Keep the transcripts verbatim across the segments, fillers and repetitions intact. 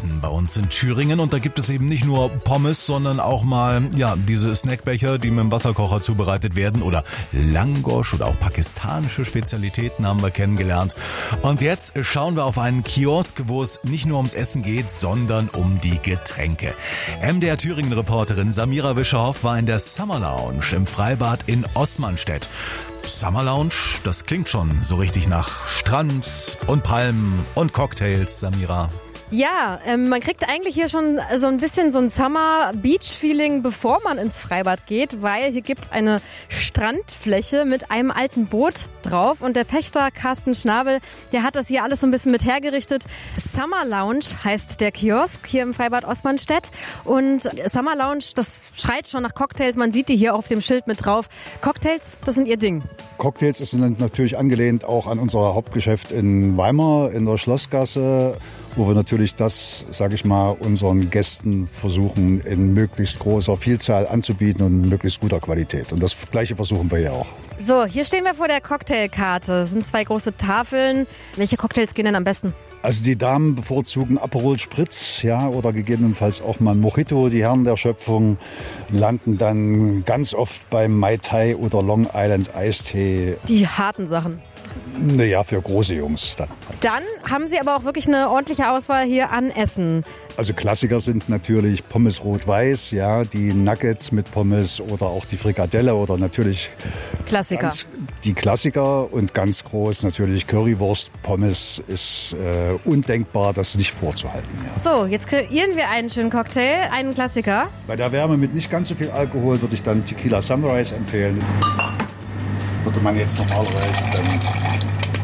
Essen bei uns in Thüringen und da gibt es eben nicht nur Pommes, sondern auch mal ja diese Snackbecher, die mit dem Wasserkocher zubereitet werden oder Langosch oder auch pakistanische Spezialitäten haben wir kennengelernt. Und jetzt schauen wir auf einen Kiosk, wo es nicht nur ums Essen geht, sondern um die Getränke. M D R Thüringen-Reporterin Samira Wischerhoff war in der Summer Lounge im Freibad in Osmanstedt. Summer Lounge, das klingt schon so richtig nach Strand und Palmen und Cocktails, Samira. Ja, ähm, man kriegt eigentlich hier schon so ein bisschen so ein Summer-Beach-Feeling, bevor man ins Freibad geht, weil hier gibt's eine Strandfläche mit einem alten Boot drauf und der Pächter Carsten Schnabel, der hat das hier alles so ein bisschen mit hergerichtet. Summer Lounge heißt der Kiosk hier im Freibad Osmanstedt und Summer Lounge, das schreit schon nach Cocktails, man sieht die hier auf dem Schild mit drauf. Cocktails, das sind ihr Ding. Cocktails sind natürlich angelehnt auch an unser Hauptgeschäft in Weimar in der Schlossgasse, wo wir natürlich das, sage ich mal, unseren Gästen versuchen in möglichst großer Vielzahl anzubieten und in möglichst guter Qualität. Und das Gleiche versuchen wir hier auch. So, hier stehen wir vor der Cocktailkarte. Das sind zwei große Tafeln. Welche Cocktails gehen denn am besten? Also die Damen bevorzugen Aperol Spritz, ja, oder gegebenenfalls auch mal Mojito. Die Herren der Schöpfung landen dann ganz oft beim Mai Tai oder Long Island Eistee. Die harten Sachen. Naja, für große Jungs dann. Dann haben Sie aber auch wirklich eine ordentliche Auswahl hier an Essen. Also Klassiker sind natürlich Pommes rot-weiß, ja, die Nuggets mit Pommes oder auch die Frikadelle oder natürlich Klassiker. Ganz, die Klassiker und ganz groß natürlich Currywurst. Pommes ist äh, undenkbar, das nicht vorzuhalten. Ja. So, jetzt kreieren wir einen schönen Cocktail, einen Klassiker. Bei der Wärme mit nicht ganz so viel Alkohol würde ich dann Tequila Sunrise empfehlen. Würde man jetzt normalerweise dann...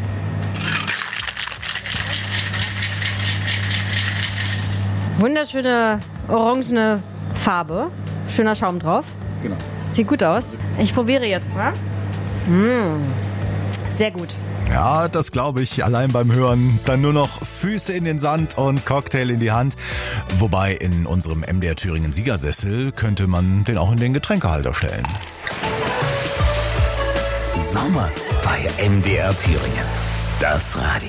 Wunderschöne orangene Farbe. Schöner Schaum drauf. Genau. Sieht gut aus. Ich probiere jetzt mal. Mmh. Sehr gut. Ja, das glaube ich. Allein beim Hören. Dann nur noch Füße in den Sand und Cocktail in die Hand. Wobei in unserem M D R Thüringen Siegersessel könnte man den auch in den Getränkehalter stellen. Sommer bei M D R Thüringen. Das Radio.